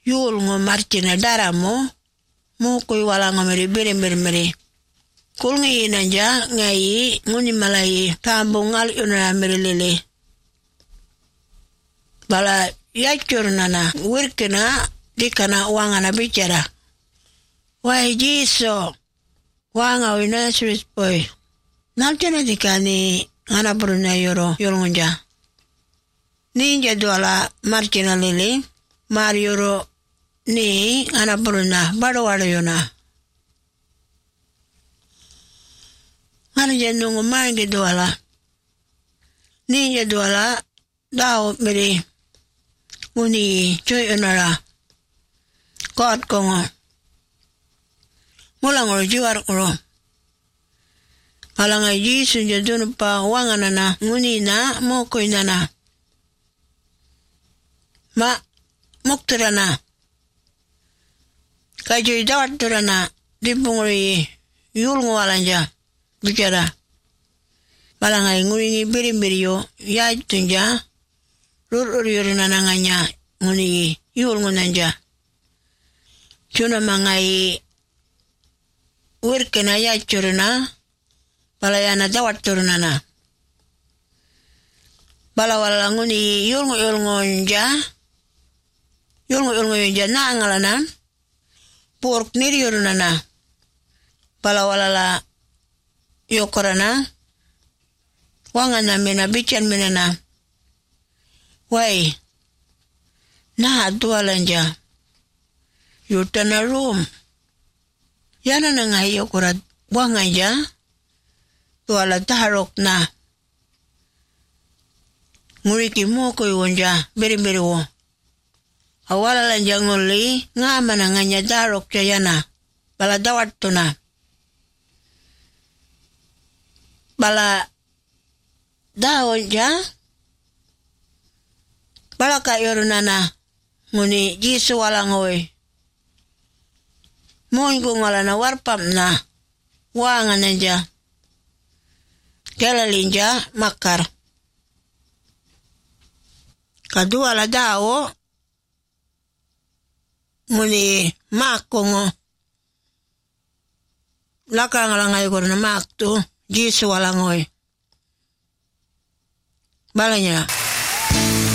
yul ngo martina daramo mo koy wala ngo meri. Kul ngi nanja ngai nguni malai tambo ngal yuna meri lele. Bala yacur nana wirkena dikana wangana bicara. Wai jiso wanga wina sweet boy. Naltena dikani ngana bruna yoro ngonja. Ninja doala martina lele Marioro ni ngana bruna bado wala yona. Ngana jenungu mangi doala. Ninja doala dao meri uni choy onara. God kongo. Mulang oro jiwar oro. Malanga jisu jadunu pa wanganana nguni na moko inana. Ma mukturana. Kajoy dawaturana dipunguri yulngu walanja bicara. Malanga nguni biri-biri yo ya tunja rur-ur nananganya nguni yulngu nanja. Cuna mangai wirkena ya curna balayana dawat turnana balawala nguni yulngu nja na angalana pork niri yurnana balawala la yokorana wangana mena bican menana wai na dualanja yutana room yana na nga yokorat wanganja tuala taharok na nguriki moko yonja beri wo awala lanja ngoli nga mana nganya darok chayana bala dawat tuna bala daonja bala ka yorunana nguni jisu walangoy Mongo ngala na warpam na wangan nanja kelalinja makar kadua la dao muni makongo laka ngalangai korna maktu jisu walangoy balanya